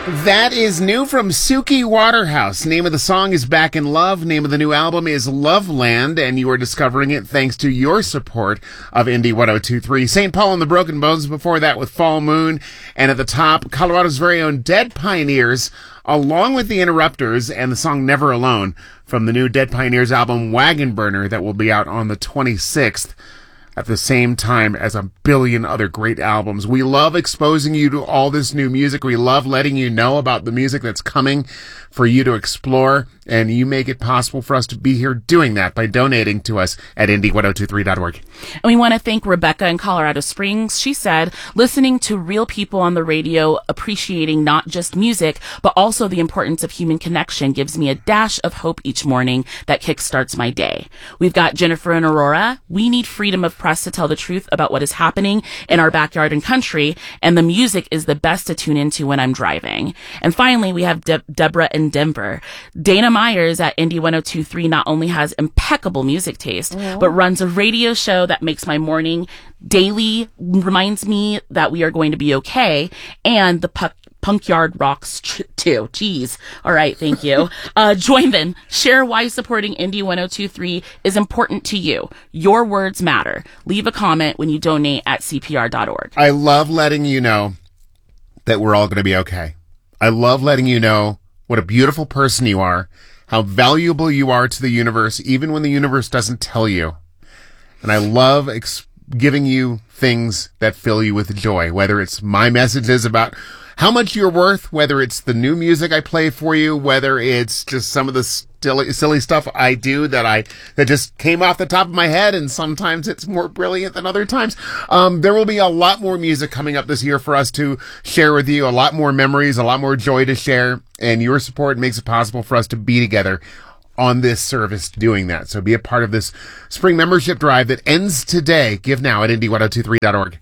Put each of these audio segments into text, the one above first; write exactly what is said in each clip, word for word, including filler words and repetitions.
That is new from Suki Waterhouse. Name of the song is Back in Love. Name of the new album is Loveland, and you are discovering it thanks to your support of Indie one oh two point three. Saint Paul and the Broken Bones before that with Fall Moon, and at the top, Colorado's very own Dead Pioneers, along with the Interrupters and the song Never Alone from the new Dead Pioneers album Wagon Burner that will be out on the twenty-sixth. At the same time as a billion other great albums. We love exposing you to all this new music. We love letting you know about the music that's coming for you to explore, and you make it possible for us to be here doing that by donating to us at indie ten twenty-three dot org. And we want to thank Rebecca in Colorado Springs. She said, listening to real people on the radio, appreciating not just music, but also the importance of human connection gives me a dash of hope each morning that kickstarts my day. We've got Jennifer and Aurora. We need freedom of press to tell the truth about what is happening in our backyard and country, and the music is the best to tune into when I'm driving. And finally, we have De- Deborah in Denver. Dana Myers at Indie ten twenty-three not only has impeccable music taste, mm-hmm. but runs a radio show that makes my morning daily, reminds me that we are going to be okay, and the puck Punk Yard rocks tr- too. Jeez. All right. Thank you. Uh, join them. Share why supporting Indie ten twenty-three is important to you. Your words matter. Leave a comment when you donate at C P R dot org. I love letting you know that we're all going to be okay. I love letting you know what a beautiful person you are, how valuable you are to the universe, even when the universe doesn't tell you. And I love ex- giving you things that fill you with joy, whether it's my messages about how much you're worth, whether it's the new music I play for you, whether it's just some of the silly, silly stuff I do that I, that just came off the top of my head, and sometimes it's more brilliant than other times. Um, there will be a lot more music coming up this year for us to share with you, a lot more memories, a lot more joy to share, and your support makes it possible for us to be together on this service doing that. So be a part of this spring membership drive that ends today. Give now at indie ten twenty-three dot org.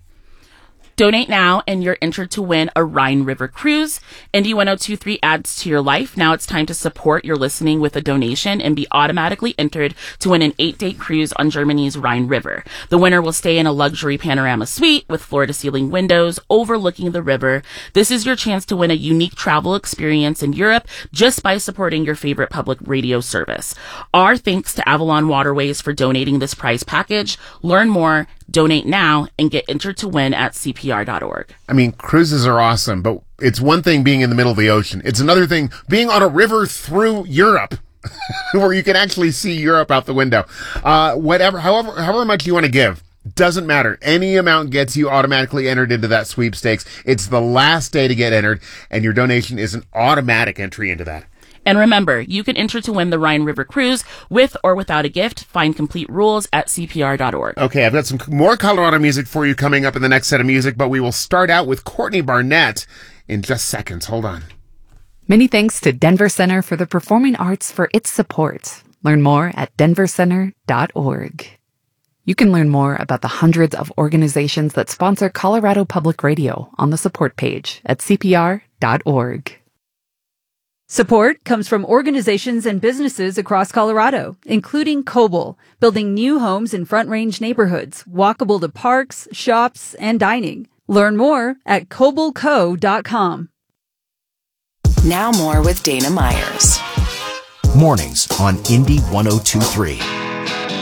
Donate now and you're entered to win a Rhine River cruise. Indie ten twenty-three adds to your life. Now it's time to support your listening with a donation and be automatically entered to win an eight-day cruise on Germany's Rhine River. The winner will stay in a luxury panorama suite with floor-to-ceiling windows overlooking the river. This is your chance to win a unique travel experience in Europe just by supporting your favorite public radio service. Our thanks to Avalon Waterways for donating this prize package. Learn more, donate now, and get entered to win at C P R dot org. I mean, cruises are awesome, but it's one thing being in the middle of the ocean. It's another thing being on a river through Europe, where you can actually see Europe out the window. Uh, whatever, however, however much you want to give, doesn't matter. Any amount gets you automatically entered into that sweepstakes. It's the last day to get entered, and your donation is an automatic entry into that. And remember, you can enter to win the Rhine River Cruise with or without a gift. Find complete rules at C P R dot org. Okay, I've got some more Colorado music for you coming up in the next set of music, but we will start out with Courtney Barnett in just seconds. Hold on. Many thanks to Denver Center for the Performing Arts for its support. Learn more at denver center dot org. You can learn more about the hundreds of organizations that sponsor Colorado Public Radio on the support page at C P R dot org. Support comes from organizations and businesses across Colorado, including Coble, building new homes in Front Range neighborhoods, walkable to parks, shops, and dining. Learn more at coble co dot com. Now more with Dana Myers. Mornings on Indie ten twenty-three.